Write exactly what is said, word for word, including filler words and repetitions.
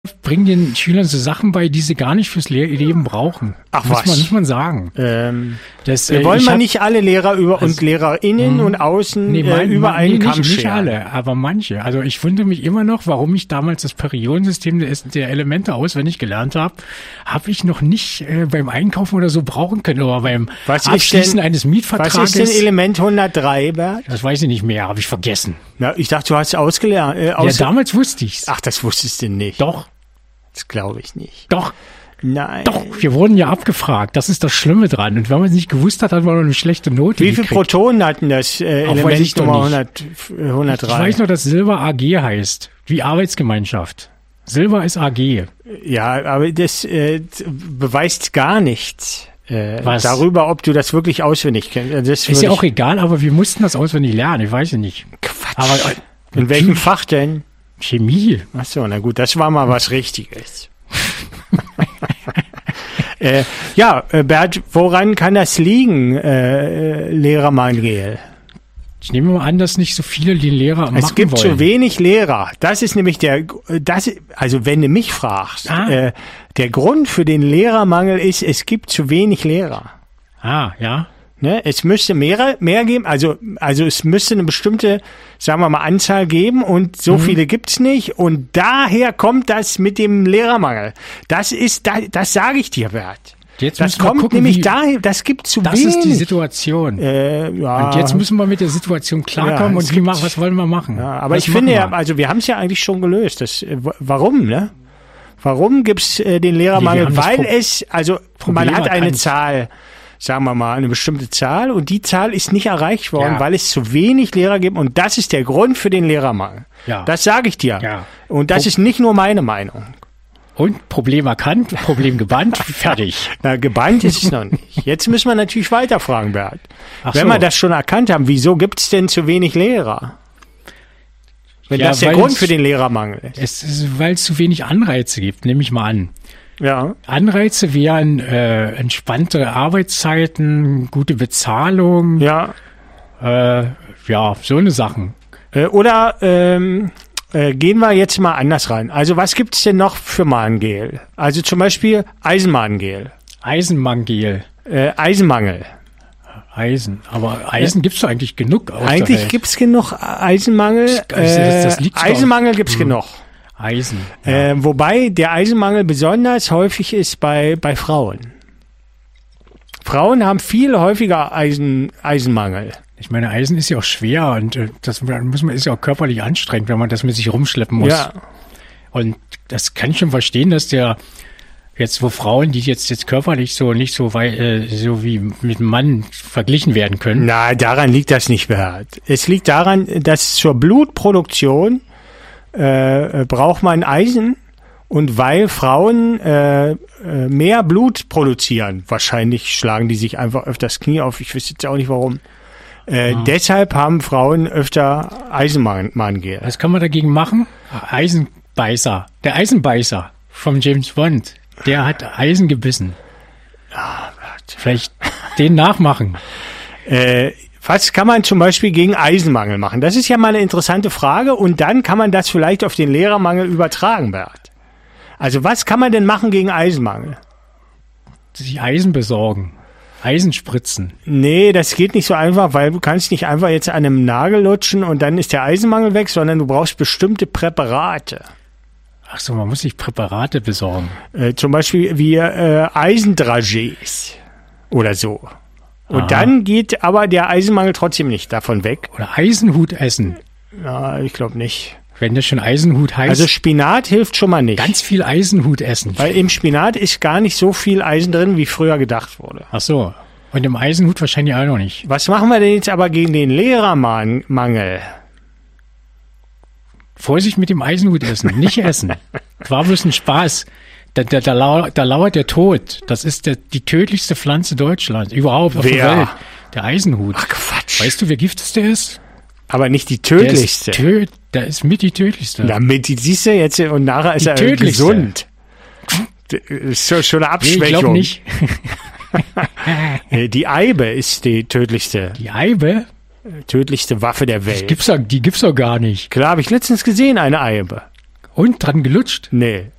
bringen den Schülern so Sachen bei, die sie gar nicht fürs Le- Leben brauchen. Ach muss was. Man, muss man sagen. Ähm, Das, wir äh, wollen ich mal hab- nicht alle Lehrer über und Also, LehrerInnen mh. und außen Nee, äh, mein, über mein, einen nee, Kamm nicht, nicht scheren. alle, aber manche. Also ich wundere mich immer noch, warum ich damals das Periodensystem der, der Elemente auswendig gelernt habe, habe ich noch nicht äh, beim Einkaufen oder so brauchen können, aber beim Was ist Abschließen denn- eines Was Mietvertrages. ist denn Element hundertdrei, Bert? Das weiß ich nicht mehr, habe ich vergessen. Na, ich dachte, du hast ausgelernt. Äh, Ja, aus damals wusste ich's. Ach, das wusstest du nicht. Doch, Das glaube ich nicht. doch, Nein. doch. Wir wurden ja abgefragt. Das ist das Schlimme dran. Und wenn man es nicht gewusst hat, hat man noch eine schlechte Note Wie viele gekriegt. Protonen hatten das äh, Ach, weiß Element ich doch Nummer nicht. hundert, äh, hundertdrei? Ich weiß nur, dass Silber A G heißt. Wie Arbeitsgemeinschaft. Silber ist A G. Ja, aber das äh, beweist gar nichts äh, Was? darüber, ob du das wirklich auswendig kennst. Also das Ist würde ja ich- auch egal, aber wir mussten das auswendig lernen. Ich weiß ja nicht. Quatsch. Aber äh, In welchem Fach denn? Chemie. Ach so, na gut, das war mal was Richtiges. äh, ja, äh, Bert, woran kann das liegen, äh, äh, Lehrermangel? Ich nehme mal an, dass nicht so viele den Lehrer machen Es gibt wollen. zu wenig Lehrer. Das ist nämlich der, das, also wenn du mich fragst, Ah. äh, der Grund für den Lehrermangel ist, es gibt zu wenig Lehrer. Ah, ja. Ne? Es müsste mehr, mehr geben, also, also es müsste eine bestimmte, sagen wir mal, Anzahl geben und so Mhm. viele gibt's nicht und daher kommt das mit dem Lehrermangel. Das ist, das, das sage ich dir, Bert. Jetzt Das müssen wir kommt gucken, nämlich wie, daher, das gibt zu Das wenig. ist die Situation. Äh, ja. Und jetzt müssen wir mit der Situation klarkommen Ja, es und wie gibt- machen, was wollen wir machen? Ja, aber was ich finde machen ja, wir? also wir haben es ja eigentlich schon gelöst. Das, äh, w- warum, ne? Warum gibt's äh, den Lehrermangel? Nee, wir haben das Weil Pro- es, also Problem man hat eine erkannt. Zahl, sagen wir mal, eine bestimmte Zahl und die Zahl ist nicht erreicht worden, Ja. weil es zu wenig Lehrer gibt und das ist der Grund für den Lehrermangel. Ja. Das sage ich dir. Ja. Und das Pro- ist nicht nur meine Meinung. Und Problem erkannt, Problem gebannt, fertig. Na, gebannt ist es noch nicht. Jetzt müssen wir natürlich weiterfragen, Bert. Ach Wenn so. wir das schon erkannt haben, wieso gibt's denn zu wenig Lehrer? Wenn Ja, das der weil Grund es- für den Lehrermangel ist. Es ist, weil es zu wenig Anreize gibt, nehme ich mal an. Ja. Anreize wären äh, entspannte Arbeitszeiten, gute Bezahlung, Ja. äh, ja, so eine Sachen. Äh, oder ähm, äh, gehen wir jetzt mal anders rein. Also was gibt's denn noch für Mahngel? Also zum Beispiel Eisenmahngel, Eisenmangel, äh, Eisenmangel. Eisen. Aber Eisen gibt's doch eigentlich genug aus der Eigentlich Welt. gibt's genug Eisenmangel. Das- das- das Äh, liegt doch- Eisenmangel gibt's genug. Eisen. Äh, wobei der Eisenmangel besonders häufig ist bei, bei Frauen. Frauen haben viel häufiger Eisen, Eisenmangel. Ich meine, Eisen ist ja auch schwer und äh, das muss man, ist ja auch körperlich anstrengend, wenn man das mit sich rumschleppen muss. Ja. Und das kann ich schon verstehen, dass der jetzt, wo Frauen, die jetzt jetzt körperlich so nicht so weit, äh, so wie mit einem Mann verglichen werden können. Na, daran liegt das nicht, Bert. Es liegt daran, dass zur Blutproduktion äh, braucht man Eisen und weil Frauen äh, äh, mehr Blut produzieren, wahrscheinlich schlagen die sich einfach öfters Knie auf, ich wüsste jetzt auch nicht warum. Äh, Ah. Deshalb haben Frauen öfter Eisenmangel. Was kann man dagegen machen? Eisenbeißer. Der Eisenbeißer vom James Bond, der hat Eisen gebissen. Vielleicht den nachmachen. Äh, was kann man zum Beispiel gegen Eisenmangel machen? Das ist ja mal eine interessante Frage und dann kann man das vielleicht auf den Lehrermangel übertragen, Bert. Also was kann man denn machen gegen Eisenmangel? Sich Eisen besorgen. Eisen spritzen. Nee, das geht nicht so einfach, weil du kannst nicht einfach jetzt an einem Nagel lutschen und dann ist der Eisenmangel weg, sondern du brauchst bestimmte Präparate. Ach so, man muss sich Präparate besorgen. Äh, zum Beispiel wie äh, Eisendragés oder so. Und Aha. dann geht aber der Eisenmangel trotzdem nicht davon weg. Oder Eisenhut essen. Ja, ich glaube nicht. Wenn das schon Eisenhut heißt, Also Spinat hilft schon mal nicht. ganz viel Eisenhut essen. Weil im Spinat ist gar nicht so viel Eisen drin, wie früher gedacht wurde. Ach so. Und im Eisenhut wahrscheinlich auch noch nicht. Was machen wir denn jetzt aber gegen den Lehrermangel? Vorsicht mit dem Eisenhut essen. Nicht essen. Das war bloß ein Spaß. Da, da, da, lau- da lauert der Tod. Das ist der, die tödlichste Pflanze Deutschlands. Überhaupt auf Wer? der Welt. Der Eisenhut. Ach Quatsch. Weißt du, wer giftigste ist? Aber nicht die Der ist, tödlichste. tö der ist mit die tödlichste. Damit, die siehst du jetzt und nachher ist Die er tödlichste. gesund. Das ist schon schon eine Nee, ich Abschwächung. glaube nicht. Äh, Die Eibe ist die tödlichste, Die Eibe, tödlichste Waffe der die Welt. gibt's doch, die gibt's doch gar nicht. Klar, habe ich letztens gesehen, eine Eibe. Und dran gelutscht. Nee.